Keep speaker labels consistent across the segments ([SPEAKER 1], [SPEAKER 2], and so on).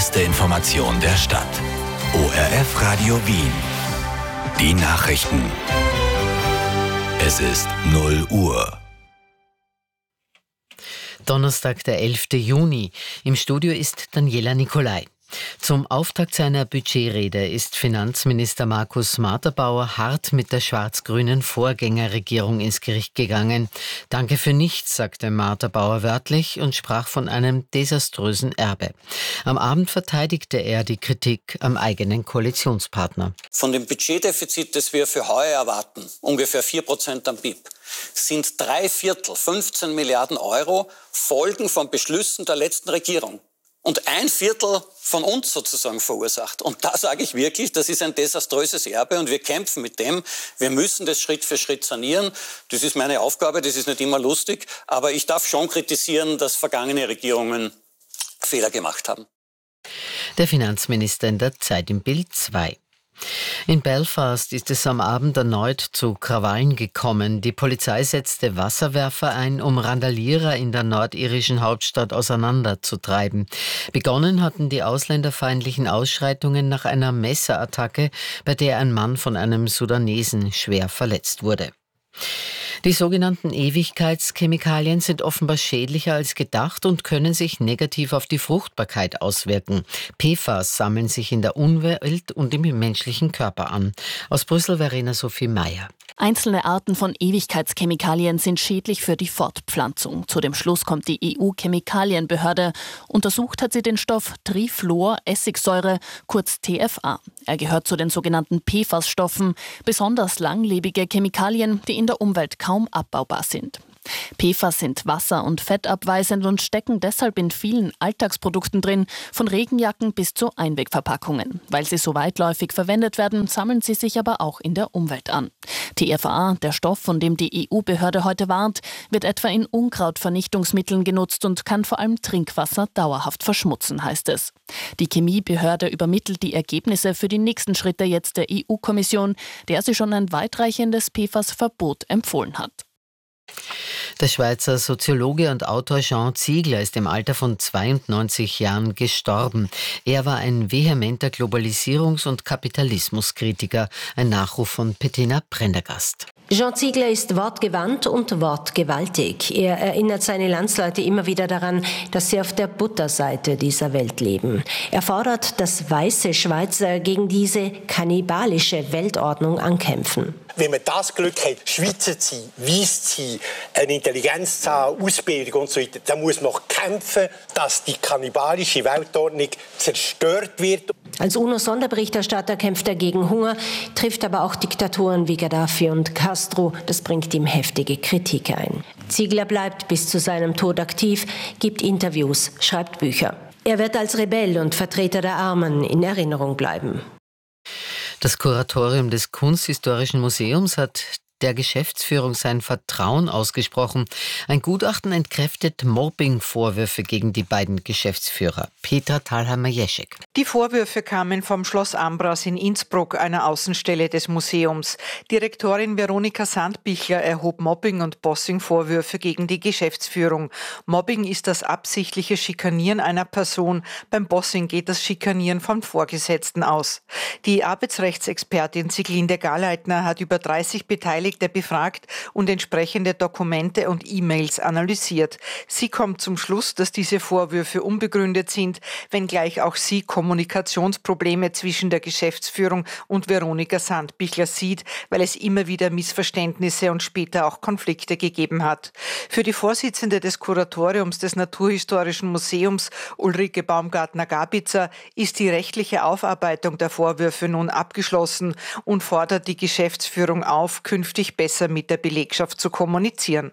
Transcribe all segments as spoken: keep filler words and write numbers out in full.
[SPEAKER 1] beste Information der Stadt. O R F Radio Wien. Die Nachrichten. Es ist null Uhr.
[SPEAKER 2] Donnerstag, der elfte Juni. Im Studio ist Daniela Nicolai. Zum Auftakt seiner Budgetrede ist Finanzminister Markus Marterbauer hart mit der schwarz-grünen Vorgängerregierung ins Gericht gegangen. Danke für nichts, sagte Marterbauer wörtlich und sprach von einem desaströsen Erbe. Am Abend verteidigte er die Kritik am eigenen Koalitionspartner.
[SPEAKER 3] Von dem Budgetdefizit, das wir für heuer erwarten, ungefähr vier Prozent am B I P, sind drei Viertel, fünfzehn Milliarden Euro, Folgen von Beschlüssen der letzten Regierung. Und ein Viertel von uns sozusagen verursacht. Und da sage ich wirklich, das ist ein desaströses Erbe und wir kämpfen mit dem. Wir müssen das Schritt für Schritt sanieren. Das ist meine Aufgabe, das ist nicht immer lustig. Aber ich darf schon kritisieren, dass vergangene Regierungen Fehler gemacht haben.
[SPEAKER 2] Der Finanzminister in der Zeit im Bild zwei. In Belfast ist es am Abend erneut zu Krawallen gekommen. Die Polizei setzte Wasserwerfer ein, um Randalierer in der nordirischen Hauptstadt auseinanderzutreiben. Begonnen hatten die ausländerfeindlichen Ausschreitungen nach einer Messerattacke, bei der ein Mann von einem Sudanesen schwer verletzt wurde. Die sogenannten Ewigkeitschemikalien sind offenbar schädlicher als gedacht und können sich negativ auf die Fruchtbarkeit auswirken. P F A S sammeln sich in der Umwelt und im menschlichen Körper an. Aus Brüssel Verena Sophie Meyer.
[SPEAKER 4] Einzelne Arten von Ewigkeitschemikalien sind schädlich für die Fortpflanzung. Zu dem Schluss kommt die E U-Chemikalienbehörde. Untersucht hat sie den Stoff Trifluoressigsäure, kurz T F A. Er gehört zu den sogenannten P F A S-Stoffen, besonders langlebige Chemikalien, die in der Umwelt kaum abbaubar sind. P F A S sind wasser- und fettabweisend und stecken deshalb in vielen Alltagsprodukten drin, von Regenjacken bis zu Einwegverpackungen. Weil sie so weitläufig verwendet werden, sammeln sie sich aber auch in der Umwelt an. T F A, der Stoff, von dem die E U-Behörde heute warnt, wird etwa in Unkrautvernichtungsmitteln genutzt und kann vor allem Trinkwasser dauerhaft verschmutzen, heißt es. Die Chemiebehörde übermittelt die Ergebnisse für die nächsten Schritte jetzt der E U-Kommission, der sie schon ein weitreichendes P F A S-Verbot empfohlen hat.
[SPEAKER 2] Der Schweizer Soziologe und Autor Jean Ziegler ist im Alter von zweiundneunzig Jahren gestorben. Er war ein vehementer Globalisierungs- und Kapitalismuskritiker. Ein Nachruf von Bettina Prendergast.
[SPEAKER 5] Jean Ziegler ist wortgewandt und wortgewaltig. Er erinnert seine Landsleute immer wieder daran, dass sie auf der Butterseite dieser Welt leben. Er fordert, dass weiße Schweizer gegen diese kannibalische Weltordnung ankämpfen.
[SPEAKER 6] Wenn man das Glück hat, Schweizer zu sein, weiss zu sein, eine Intelligenz zu haben, Ausbildung und so weiter, dann muss man kämpfen, dass die kannibalische Weltordnung zerstört wird.
[SPEAKER 5] Als UNO-Sonderberichterstatter kämpft er gegen Hunger, trifft aber auch Diktatoren wie Gaddafi und Castro. Das bringt ihm heftige Kritik ein. Ziegler bleibt bis zu seinem Tod aktiv, gibt Interviews, schreibt Bücher. Er wird als Rebell und Vertreter der Armen in Erinnerung bleiben.
[SPEAKER 2] Das Kuratorium des Kunsthistorischen Museums hat der Geschäftsführung sein Vertrauen ausgesprochen. Ein Gutachten entkräftet Mobbing-Vorwürfe gegen die beiden Geschäftsführer. Petra Thalhammer-Jeschek.
[SPEAKER 7] Die Vorwürfe kamen vom Schloss Ambras in Innsbruck, einer Außenstelle des Museums. Direktorin Veronika Sandbichler erhob Mobbing- und Bossing-Vorwürfe gegen die Geschäftsführung. Mobbing ist das absichtliche Schikanieren einer Person. Beim Bossing geht das Schikanieren vom Vorgesetzten aus. Die Arbeitsrechtsexpertin Siglinde Galeitner hat über dreißig Beteiligte befragt und entsprechende Dokumente und E-Mails analysiert. Sie kommt zum Schluss, dass diese Vorwürfe unbegründet sind, wenngleich auch sie Kommunikationsprobleme zwischen der Geschäftsführung und Veronika Sandbichler sieht, weil es immer wieder Missverständnisse und später auch Konflikte gegeben hat. Für die Vorsitzende des Kuratoriums des Naturhistorischen Museums, Ulrike Baumgartner-Gabitzer, ist die rechtliche Aufarbeitung der Vorwürfe nun abgeschlossen und fordert die Geschäftsführung auf, künftig besser mit der Belegschaft zu kommunizieren.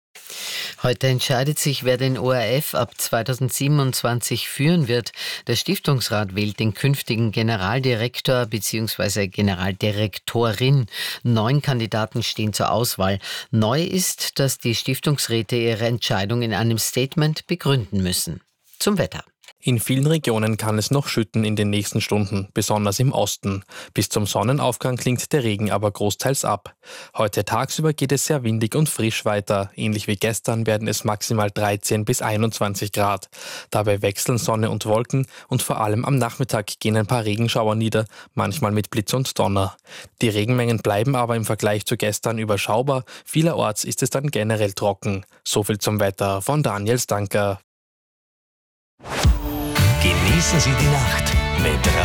[SPEAKER 2] Heute entscheidet sich, wer den O R F ab zweitausendsiebenundzwanzig führen wird. Der Stiftungsrat wählt den künftigen Generaldirektor bzw. Generaldirektorin. Neun Kandidaten stehen zur Auswahl. Neu ist, dass die Stiftungsräte ihre Entscheidung in einem Statement begründen müssen. Zum Wetter.
[SPEAKER 8] In vielen Regionen kann es noch schütten in den nächsten Stunden, besonders im Osten. Bis zum Sonnenaufgang klingt der Regen aber großteils ab. Heute tagsüber geht es sehr windig und frisch weiter. Ähnlich wie gestern werden es maximal dreizehn bis einundzwanzig Grad. Dabei wechseln Sonne und Wolken und vor allem am Nachmittag gehen ein paar Regenschauer nieder, manchmal mit Blitz und Donner. Die Regenmengen bleiben aber im Vergleich zu gestern überschaubar. Vielerorts ist es dann generell trocken. Soviel zum Wetter von Daniel Stanker.
[SPEAKER 1] Genießen Sie die Nacht mit